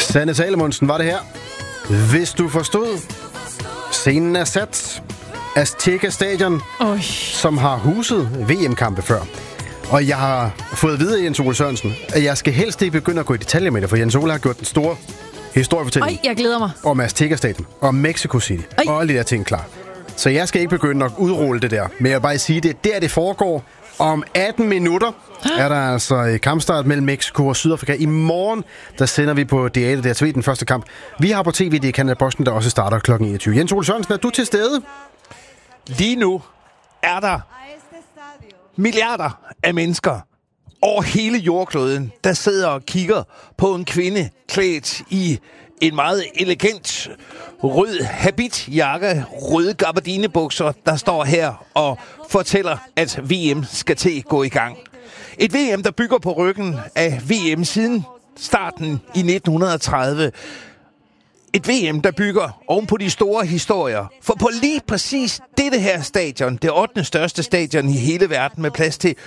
Sanne Salomonsen var det her. Hvis du forstod, scenen er sat. Azteca Stadion, som har huset VM-kampe før. Og jeg har fået at vide af Jens Ole Sørensen, at jeg skal helst ikke begynde at gå i detaljer med det, for Jens Ole har gjort den store historiefortælling. Jeg glæder mig. Om Azteca Stadion, og Mexico City, og alle de der ting klar. Så jeg skal ikke begynde at udrulle det der. Men jeg vil bare sige, det er der, det foregår. Om 18 minutter er der altså kampstart mellem Mexico og Sydafrika. I morgen, der sender vi på DR, der TV den første kamp. Vi har på TV, det er Canada Boston, der også starter kl. 21. Jens Ole Sørensen, er du til stede? Lige nu er der milliarder af mennesker over hele jordkloden, der sidder og kigger på en kvinde klædt i en meget elegant rød habitjakke, røde gabardinebukser, der står her og fortæller, at VM skal til at gå i gang. Et VM, der bygger på ryggen af VM siden starten i 1930. Et VM, der bygger oven på de store historier. For på lige præcis dette her stadion, det 8. største stadion i hele verden med plads til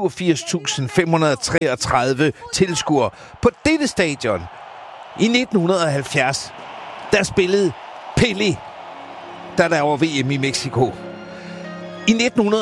87.533 tilskuere. På dette stadion i 1970, der spillede Pelé, da der var VM i Mexico. I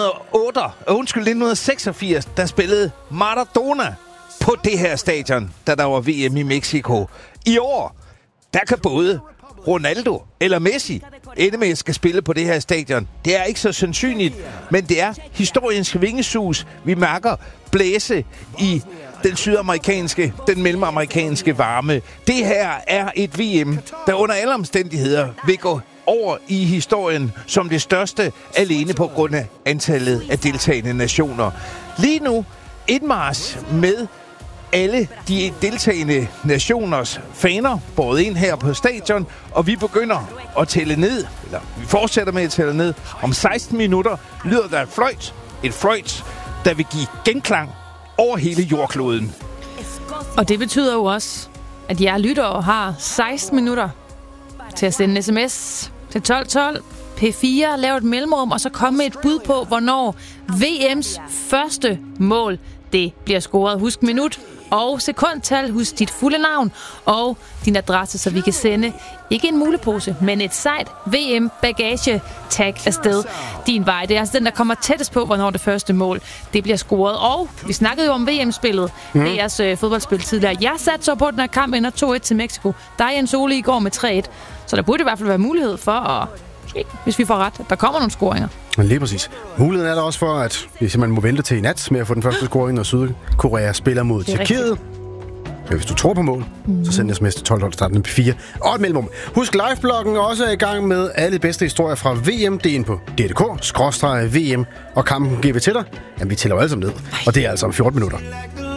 1986, der spillede Maradona på det her stadion, da der var VM i Mexico. I år, der kan både Ronaldo eller Messi ende med at skal spille på det her stadion. Det er ikke så sandsynligt, men det er historiens vingesus, vi mærker blæse i den sydamerikanske, den mellemamerikanske varme. Det her er et VM, der under alle omstændigheder vil gå over i historien som det største, alene på grund af antallet af deltagende nationer. Lige nu indmarch med alle de deltagende nationers faner båret ind her på stadion, og vi begynder at tælle ned, eller vi fortsætter med at tælle ned. Om 16 minutter lyder der et fløjt, der vil give genklang over hele jordkloden. Og det betyder jo også, at jer lyttere har 16 minutter til at sende en sms til 1212 P4, lave et mellemrum, og så komme med et bud på, hvornår VM's første mål, det bliver scoret. Husk minut og sekundtal, husk dit fulde navn og din adresse, så vi kan sende ikke en mulepose, men et sejt VM-bagage-tag afsted din vej. Det er altså den, der kommer tættest på, hvornår det første mål det bliver scoret. Og vi snakkede jo om VM-spillet, DR's fodboldspil tidligere. Jeg satte så på, at den her kamp ender 2-1 til Mexico. Der er Jens Ole i går med 3-1. Så der burde i hvert fald være mulighed for at, hvis vi får ret, at der kommer nogle scoringer. Lige præcis. Muligheden er der også for, at vi simpelthen må vente til i nat med at få den første scoring, når Sydkorea spiller mod Tjekkiet. Men hvis du tror på mål, så send sms til 12 starten på 4 og et mellemrum. Husk, livebloggen også er i gang med alle bedste historier fra VM. Det er inde på DDK/VM, og kampen giver vi til dig. Jamen, vi tæller jo alle sammen ned, og det er altså om 14 minutter.